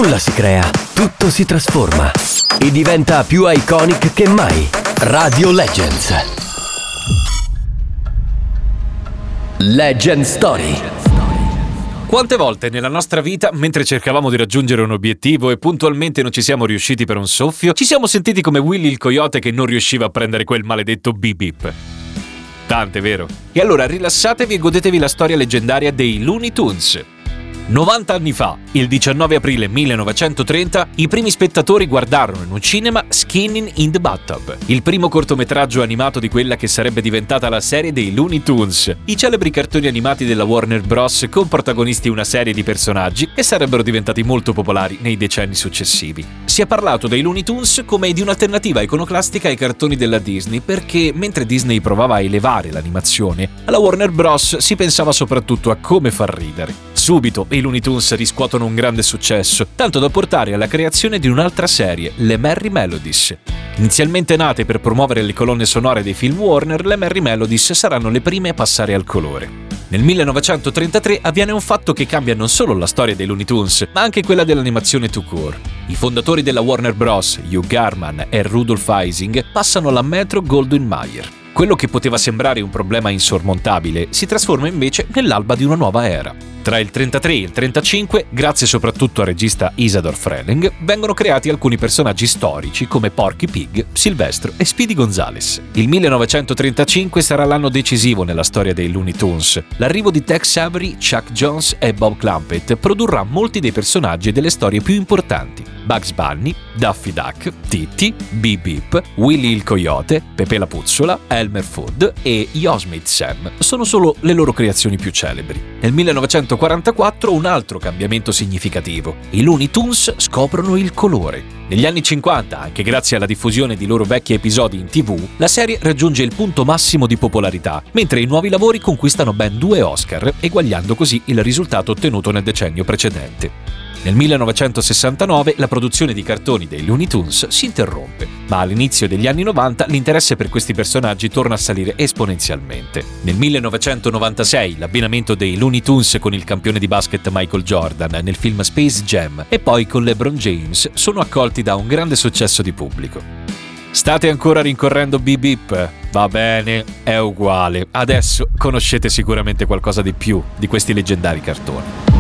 Nulla si crea, tutto si trasforma e diventa più iconic che mai. Radio Legends. Legend Story. Quante volte nella nostra vita, mentre cercavamo di raggiungere un obiettivo e puntualmente non ci siamo riusciti per un soffio, ci siamo sentiti come Willy il coyote che non riusciva a prendere quel maledetto beep beep. Tante, vero? E allora rilassatevi e godetevi la storia leggendaria dei Looney Tunes. 90 anni fa, il 19 aprile 1930, i primi spettatori guardarono in un cinema Skinning in the Bathtub, il primo cortometraggio animato di quella che sarebbe diventata la serie dei Looney Tunes, i celebri cartoni animati della Warner Bros. Con protagonisti una serie di personaggi che sarebbero diventati molto popolari nei decenni successivi. Si è parlato dei Looney Tunes come di un'alternativa iconoclastica ai cartoni della Disney, perché mentre Disney provava a elevare l'animazione, alla Warner Bros. Si pensava soprattutto a come far ridere. Subito i Looney Tunes riscuotono un grande successo, tanto da portare alla creazione di un'altra serie, le Merrie Melodies. Inizialmente nate per promuovere le colonne sonore dei film Warner, le Merrie Melodies saranno le prime a passare al colore. Nel 1933 avviene un fatto che cambia non solo la storia dei Looney Tunes, ma anche quella dell'animazione tout court. I fondatori della Warner Bros., Hugh Garman e Rudolph Ising, passano alla Metro-Goldwyn-Mayer. Quello che poteva sembrare un problema insormontabile si trasforma invece nell'alba di una nuova era. Tra il 33 e il 35, grazie soprattutto al regista Isadore Freling, vengono creati alcuni personaggi storici come Porky Pig, Silvestro e Speedy Gonzales. Il 1935 sarà l'anno decisivo nella storia dei Looney Tunes. L'arrivo di Tex Avery, Chuck Jones e Bob Clampett produrrà molti dei personaggi e delle storie più importanti. Bugs Bunny, Daffy Duck, Titti, Beep Beep, Willy il Coyote, Pepe la Puzzola, Elmer Fudd e Yosemite Sam sono solo le loro creazioni più celebri. Nel 1944 un altro cambiamento significativo. I Looney Tunes scoprono il colore. Negli anni 50, anche grazie alla diffusione di loro vecchi episodi in TV, la serie raggiunge il punto massimo di popolarità, mentre i nuovi lavori conquistano ben 2 Oscar, eguagliando così il risultato ottenuto nel decennio precedente. Nel 1969 la produzione di cartoni dei Looney Tunes si interrompe, ma all'inizio degli anni 90 l'interesse per questi personaggi torna a salire esponenzialmente. Nel 1996 l'abbinamento dei Looney Tunes con il campione di basket Michael Jordan nel film Space Jam e poi con LeBron James sono accolti da un grande successo di pubblico. State ancora rincorrendo Beep Beep? Va bene, è uguale. Adesso conoscete sicuramente qualcosa di più di questi leggendari cartoni.